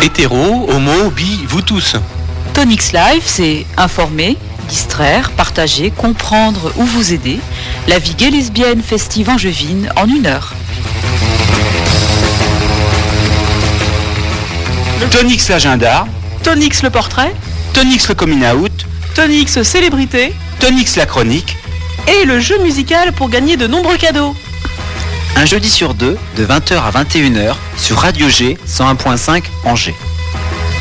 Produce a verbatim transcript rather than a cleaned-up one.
Hétéro, homo, bi, vous tous. Tonix Live, c'est informer, distraire, partager, comprendre ou vous aider. La vie gay lesbienne festive angevine en une heure. Tonix l'agenda, Tonix le portrait, Tonix le coming out, Tonix célébrité Tonix la chronique et le jeu musical pour gagner de nombreux cadeaux. Un jeudi sur deux, de vingt heures à vingt et une heures, sur Radio G cent un point cinq Angers.